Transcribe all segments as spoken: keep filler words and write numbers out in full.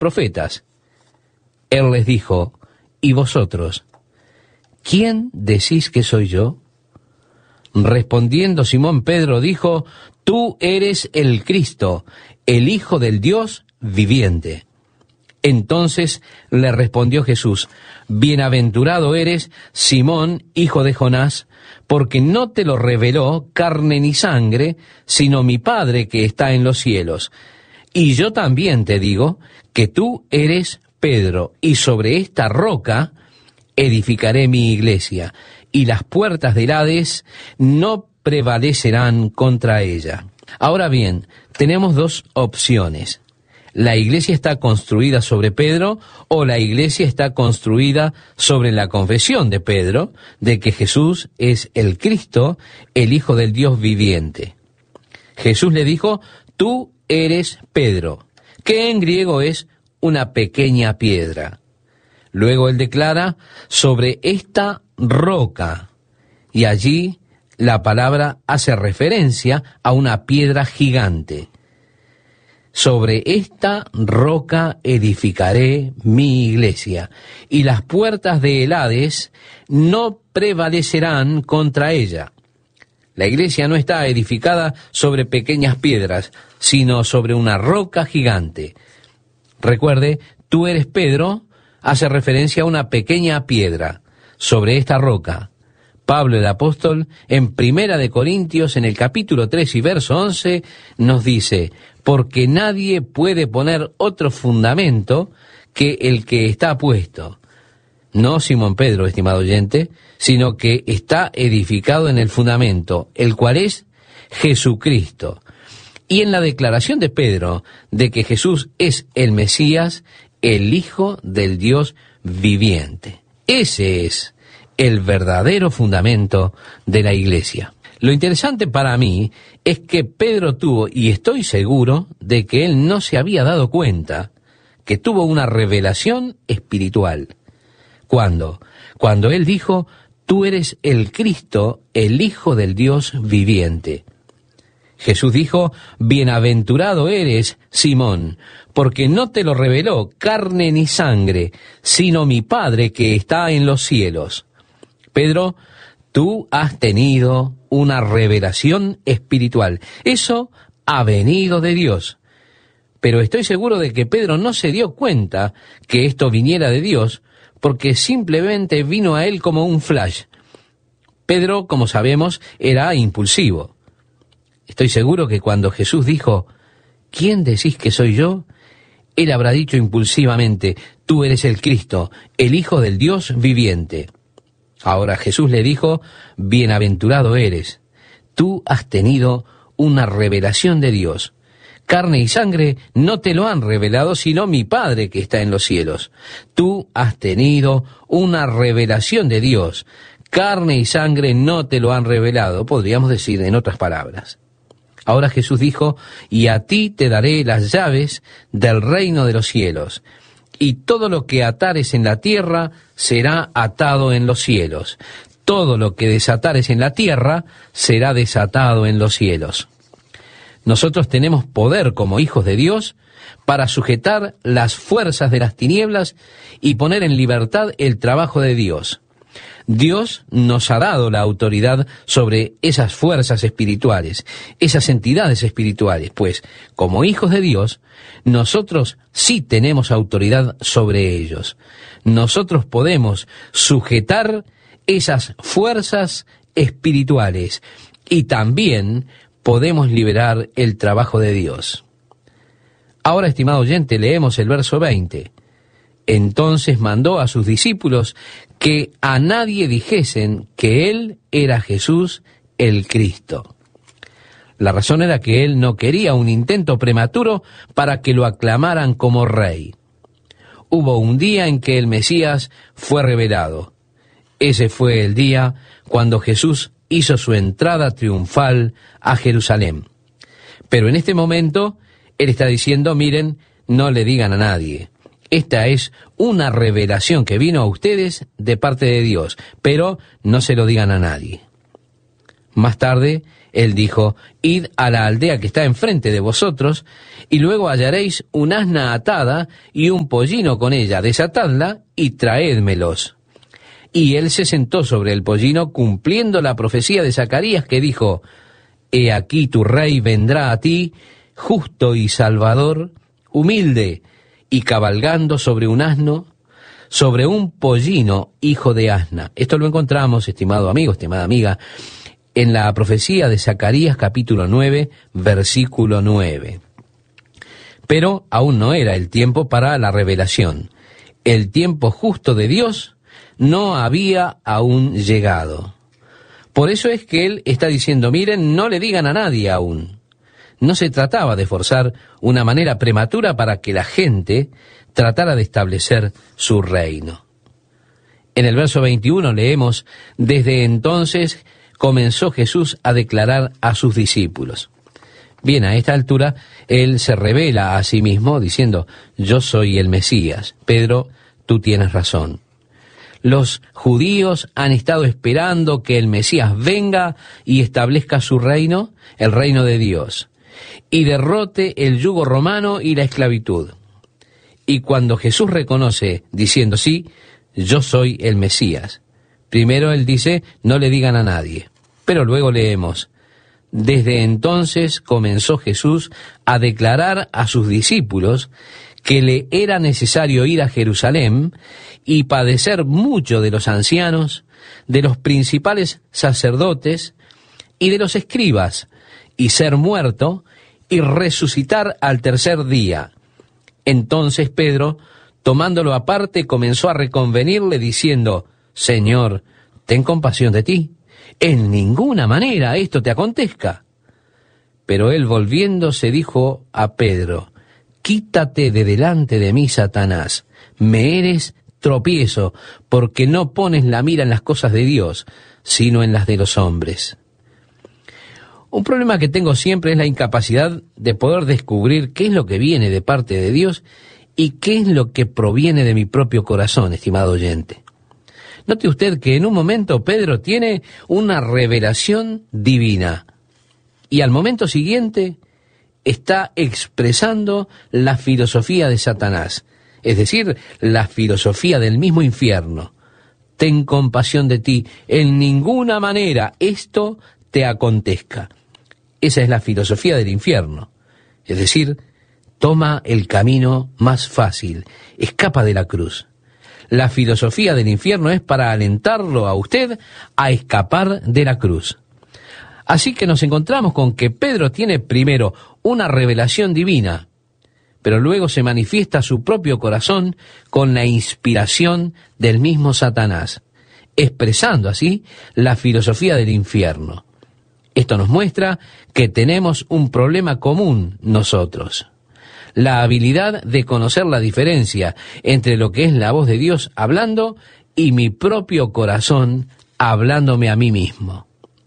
profetas. Él les dijo: ¿y vosotros? ¿Quién decís que soy yo? Respondiendo Simón Pedro dijo: tú eres el Cristo, el Hijo del Dios viviente. Entonces le respondió Jesús: bienaventurado eres, Simón, hijo de Jonás, porque no te lo reveló carne ni sangre, sino mi Padre que está en los cielos. Y yo también te digo que tú eres Pedro, y sobre esta roca edificaré mi iglesia, y las puertas del Hades no prevalecerán contra ella. Ahora bien, tenemos dos opciones. ¿La iglesia está construida sobre Pedro o la iglesia está construida sobre la confesión de Pedro de que Jesús es el Cristo, el Hijo del Dios viviente? Jesús le dijo: tú eres Pedro, que en griego es una pequeña piedra. Luego él declara: sobre esta roca, y allí la palabra hace referencia a una piedra gigante. Sobre esta roca edificaré mi iglesia, y las puertas del Hades no prevalecerán contra ella. La iglesia no está edificada sobre pequeñas piedras, sino sobre una roca gigante. Recuerde, tú eres Pedro, hace referencia a una pequeña piedra. Sobre esta roca, Pablo el apóstol, en Primera de Corintios, en el capítulo tres y verso once, nos dice: porque nadie puede poner otro fundamento que el que está puesto. No Simón Pedro, estimado oyente, sino que está edificado en el fundamento, el cual es Jesucristo. Y en la declaración de Pedro de que Jesús es el Mesías, el Hijo del Dios viviente. Ese es el verdadero fundamento de la iglesia. Lo interesante para mí es que Pedro tuvo, y estoy seguro de que él no se había dado cuenta, que tuvo una revelación espiritual. ¿Cuándo? Cuando él dijo: tú eres el Cristo, el Hijo del Dios viviente. Jesús dijo: bienaventurado eres, Simón, porque no te lo reveló carne ni sangre, sino mi Padre que está en los cielos. Pedro, tú has tenido una revelación espiritual. Eso ha venido de Dios. Pero estoy seguro de que Pedro no se dio cuenta que esto viniera de Dios, porque simplemente vino a él como un flash. Pedro, como sabemos, era impulsivo. Estoy seguro que cuando Jesús dijo: ¿quién decís que soy yo?, él habrá dicho impulsivamente: tú eres el Cristo, el Hijo del Dios viviente. Ahora Jesús le dijo: bienaventurado eres, tú has tenido una revelación de Dios. Carne y sangre no te lo han revelado, sino mi Padre que está en los cielos. Tú has tenido una revelación de Dios. Carne y sangre no te lo han revelado, podríamos decir en otras palabras. Ahora Jesús dijo: y a ti te daré las llaves del reino de los cielos. Y todo lo que atares en la tierra será atado en los cielos. Todo lo que desatares en la tierra será desatado en los cielos. Nosotros tenemos poder como hijos de Dios para sujetar las fuerzas de las tinieblas y poner en libertad el trabajo de Dios. Dios nos ha dado la autoridad sobre esas fuerzas espirituales, esas entidades espirituales, pues como hijos de Dios, nosotros sí tenemos autoridad sobre ellos. Nosotros podemos sujetar esas fuerzas espirituales y también podemos liberar el trabajo de Dios. Ahora, estimado oyente, leemos el verso veinte. Entonces mandó a sus discípulos que a nadie dijesen que él era Jesús el Cristo. La razón era que él no quería un intento prematuro para que lo aclamaran como rey. Hubo un día en que el Mesías fue revelado. Ese fue el día cuando Jesús hizo su entrada triunfal a Jerusalén. Pero en este momento, él está diciendo: miren, no le digan a nadie. Esta es una revelación que vino a ustedes de parte de Dios, pero no se lo digan a nadie. Más tarde, Él dijo: id a la aldea que está enfrente de vosotros, y luego hallaréis un asna atada y un pollino con ella, desatadla y traédmelos. Y él se sentó sobre el pollino, cumpliendo la profecía de Zacarías, que dijo: he aquí tu rey vendrá a ti, justo y salvador, humilde, y cabalgando sobre un asno, sobre un pollino, hijo de asna. Esto lo encontramos, estimado amigo, estimada amiga, en la profecía de Zacarías capítulo nueve, versículo nueve. Pero aún no era el tiempo para la revelación. El tiempo justo de Dios no había aún llegado. Por eso es que él está diciendo: miren, no le digan a nadie aún. No se trataba de forzar una manera prematura para que la gente tratara de establecer su reino. En el verso veintiuno leemos: desde entonces comenzó Jesús a declarar a sus discípulos. Bien, a esta altura él se revela a sí mismo diciendo: yo soy el Mesías. Pedro, tú tienes razón. Los judíos han estado esperando que el Mesías venga y establezca su reino, el reino de Dios, y derrote el yugo romano y la esclavitud. Y cuando Jesús reconoce diciendo: sí, yo soy el Mesías, primero él dice: no le digan a nadie. Pero luego leemos: desde entonces comenzó Jesús a declarar a sus discípulos que le era necesario ir a Jerusalén y padecer mucho de los ancianos, de los principales sacerdotes y de los escribas, y ser muerto y resucitar al tercer día. Entonces Pedro, tomándolo aparte, comenzó a reconvenirle diciendo: Señor, ten compasión de ti, en ninguna manera esto te acontezca. Pero él, volviéndose, dijo a Pedro: quítate de delante de mí, Satanás, me eres tropiezo, porque no pones la mira en las cosas de Dios, sino en las de los hombres. Un problema que tengo siempre es la incapacidad de poder descubrir qué es lo que viene de parte de Dios y qué es lo que proviene de mi propio corazón, estimado oyente. Note usted que en un momento Pedro tiene una revelación divina y al momento siguiente está expresando la filosofía de Satanás, es decir, la filosofía del mismo infierno. Ten compasión de ti, en ninguna manera esto te acontezca. Esa es la filosofía del infierno, es decir, toma el camino más fácil, escapa de la cruz. La filosofía del infierno es para alentarlo a usted a escapar de la cruz. Así que nos encontramos con que Pedro tiene primero una revelación divina, pero luego se manifiesta su propio corazón con la inspiración del mismo Satanás, expresando así la filosofía del infierno. Esto nos muestra que tenemos un problema común nosotros: la habilidad de conocer la diferencia entre lo que es la voz de Dios hablando y mi propio corazón hablándome a mí mismo.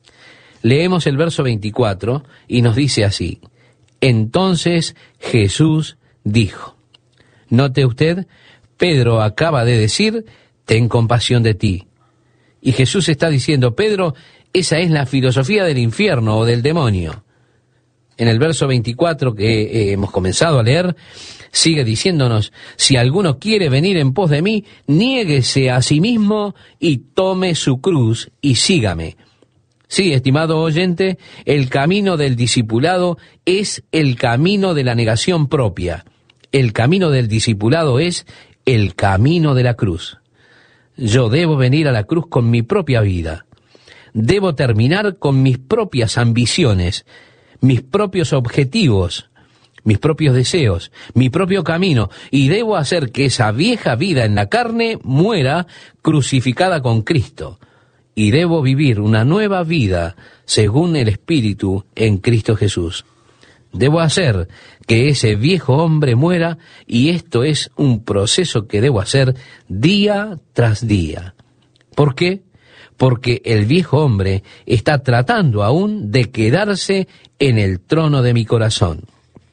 Leemos el verso veinticuatro y nos dice así: entonces Jesús dijo. Note usted, Pedro acaba de decir: ten compasión de ti. Y Jesús está diciendo: Pedro, esa es la filosofía del infierno o del demonio. En el verso veinticuatro que eh, hemos comenzado a leer, sigue diciéndonos: si alguno quiere venir en pos de mí, niéguese a sí mismo y tome su cruz y sígame. Sí, estimado oyente, el camino del discipulado es el camino de la negación propia. El camino del discipulado es el camino de la cruz. Yo debo venir a la cruz con mi propia vida. Debo terminar con mis propias ambiciones, mis propios objetivos, mis propios deseos, mi propio camino, y debo hacer que esa vieja vida en la carne muera crucificada con Cristo. Y debo vivir una nueva vida según el Espíritu en Cristo Jesús. Debo hacer que ese viejo hombre muera, y esto es un proceso que debo hacer día tras día. ¿Por qué? Porque el viejo hombre está tratando aún de quedarse en el trono de mi corazón.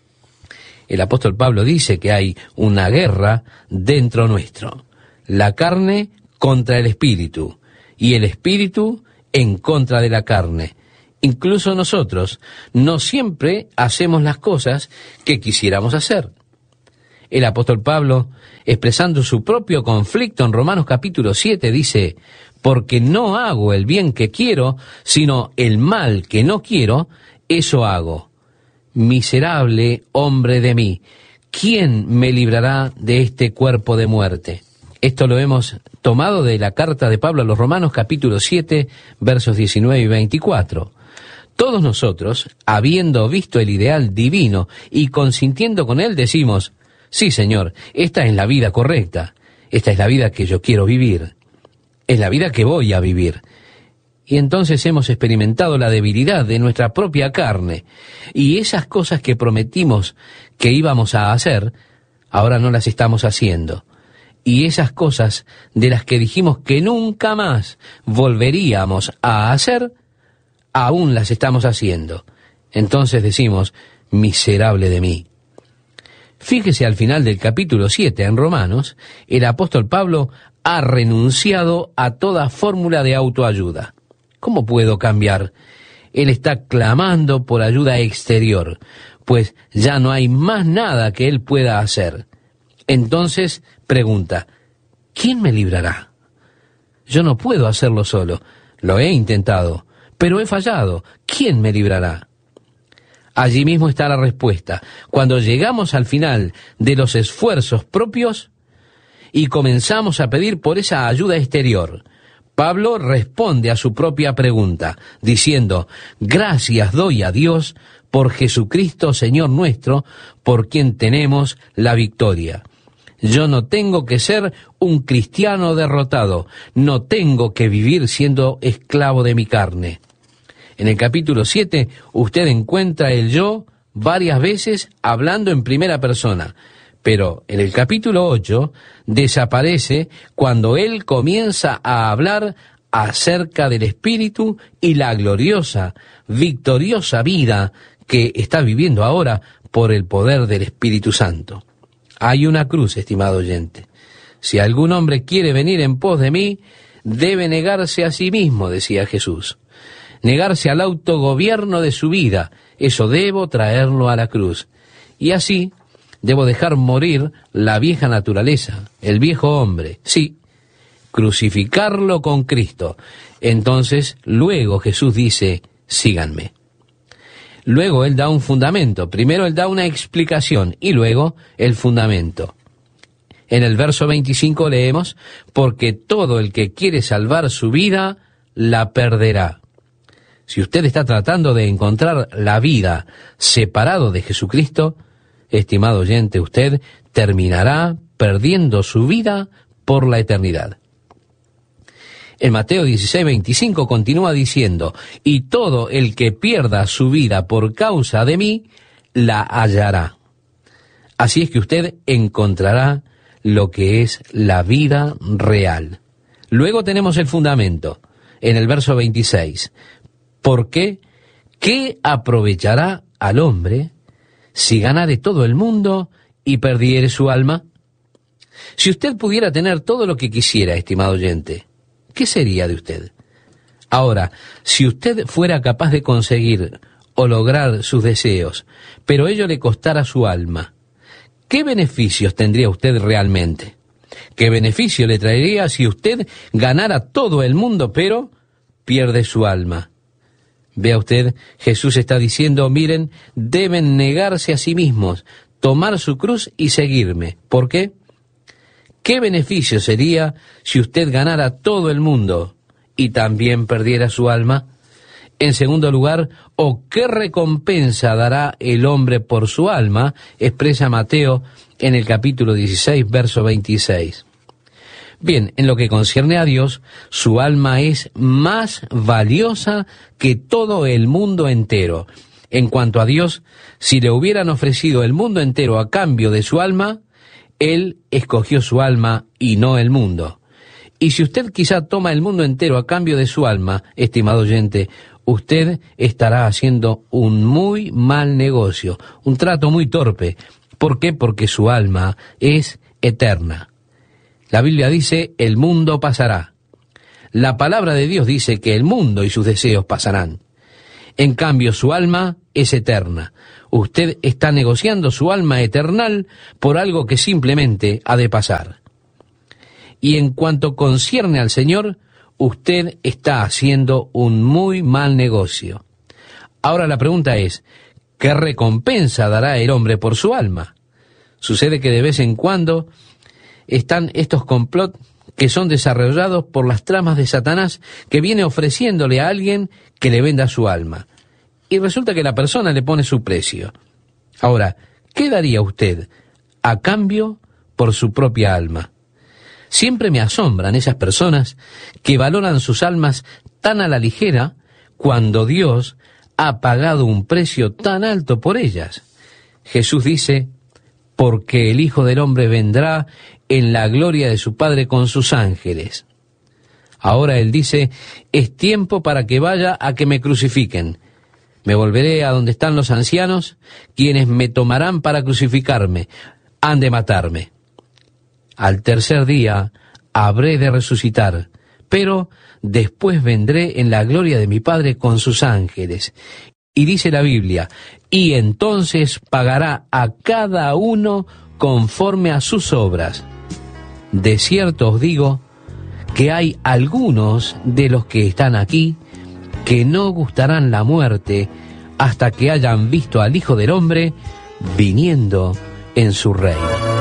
El apóstol Pablo dice que hay una guerra dentro nuestro: la carne contra el espíritu, y el espíritu en contra de la carne. Incluso nosotros no siempre hacemos las cosas que quisiéramos hacer. El apóstol Pablo, expresando su propio conflicto en Romanos capítulo siete, dice: porque no hago el bien que quiero, sino el mal que no quiero, eso hago. Miserable hombre de mí, ¿quién me librará de este cuerpo de muerte? Esto lo hemos tomado de la carta de Pablo a los Romanos capítulo siete, versos diecinueve y veinticuatro. Todos nosotros, habiendo visto el ideal divino y consintiendo con él, decimos: sí, Señor, esta es la vida correcta, esta es la vida que yo quiero vivir, es la vida que voy a vivir. Y entonces hemos experimentado la debilidad de nuestra propia carne, y esas cosas que prometimos que íbamos a hacer, ahora no las estamos haciendo. Y esas cosas de las que dijimos que nunca más volveríamos a hacer, aún las estamos haciendo. Entonces decimos: miserable de mí. Fíjese al final del capítulo siete en Romanos, el apóstol Pablo ha renunciado a toda fórmula de autoayuda. ¿Cómo puedo cambiar? Él está clamando por ayuda exterior, pues ya no hay más nada que él pueda hacer. Entonces pregunta: ¿quién me librará? Yo no puedo hacerlo solo. Lo he intentado, pero he fallado. ¿Quién me librará? Allí mismo está la respuesta. Cuando llegamos al final de los esfuerzos propios y comenzamos a pedir por esa ayuda exterior, Pablo responde a su propia pregunta, diciendo: gracias doy a Dios por Jesucristo Señor nuestro, por quien tenemos la victoria. Yo no tengo que ser un cristiano derrotado, no tengo que vivir siendo esclavo de mi carne. En el capítulo siete usted encuentra el yo varias veces hablando en primera persona, pero en el capítulo ocho desaparece cuando él comienza a hablar acerca del Espíritu y la gloriosa, victoriosa vida que está viviendo ahora por el poder del Espíritu Santo. Hay una cruz, estimado oyente. Si algún hombre quiere venir en pos de mí, debe negarse a sí mismo, decía Jesús. Negarse al autogobierno de su vida, eso debo traerlo a la cruz. Y así debo dejar morir la vieja naturaleza, el viejo hombre, sí, crucificarlo con Cristo. Entonces, luego Jesús dice: síganme. Luego él da un fundamento. Primero él da una explicación y luego el fundamento. En el verso veinticinco leemos: porque todo el que quiere salvar su vida, la perderá. Si usted está tratando de encontrar la vida separado de Jesucristo, estimado oyente, usted terminará perdiendo su vida por la eternidad. En Mateo dieciséis, veinticinco continúa diciendo: y todo el que pierda su vida por causa de mí, la hallará. Así es que usted encontrará lo que es la vida real. Luego tenemos el fundamento, en el verso veintiséis. ¿Por qué? ¿Qué aprovechará al hombre si ganare todo el mundo y perdiere su alma? Si usted pudiera tener todo lo que quisiera, estimado oyente, ¿qué sería de usted? Ahora, si usted fuera capaz de conseguir o lograr sus deseos, pero ello le costara su alma, ¿qué beneficios tendría usted realmente? ¿Qué beneficio le traería si usted ganara todo el mundo, pero pierde su alma? Vea usted, Jesús está diciendo: miren, deben negarse a sí mismos, tomar su cruz y seguirme. ¿Por qué? ¿Qué beneficio sería si usted ganara todo el mundo y también perdiera su alma? En segundo lugar, ¿o qué recompensa dará el hombre por su alma? Expresa Mateo en el capítulo dieciséis, verso veintiséis. Bien, en lo que concierne a Dios, su alma es más valiosa que todo el mundo entero. En cuanto a Dios, si le hubieran ofrecido el mundo entero a cambio de su alma, Él escogió su alma y no el mundo. Y si usted quizá toma el mundo entero a cambio de su alma, estimado oyente, usted estará haciendo un muy mal negocio, un trato muy torpe. ¿Por qué? Porque su alma es eterna. La Biblia dice: el mundo pasará. La palabra de Dios dice que el mundo y sus deseos pasarán. En cambio, su alma es eterna. Usted está negociando su alma eternal por algo que simplemente ha de pasar. Y en cuanto concierne al Señor, usted está haciendo un muy mal negocio. Ahora la pregunta es, ¿qué recompensa dará el hombre por su alma? Sucede que de vez en cuando están estos complots que son desarrollados por las tramas de Satanás, que viene ofreciéndole a alguien que le venda su alma. Y resulta que la persona le pone su precio. Ahora, ¿qué daría usted a cambio por su propia alma? Siempre me asombran esas personas que valoran sus almas tan a la ligera cuando Dios ha pagado un precio tan alto por ellas. Jesús dice, porque el Hijo del Hombre vendrá en la gloria de su Padre con sus ángeles. Ahora Él dice, es tiempo para que vaya a que me crucifiquen. Me volveré a donde están los ancianos, quienes me tomarán para crucificarme. Han de matarme. Al tercer día habré de resucitar, pero después vendré en la gloria de mi Padre con sus ángeles. Y dice la Biblia, y entonces pagará a cada uno conforme a sus obras. De cierto os digo que hay algunos de los que están aquí que no gustarán la muerte hasta que hayan visto al Hijo del Hombre viniendo en su reino.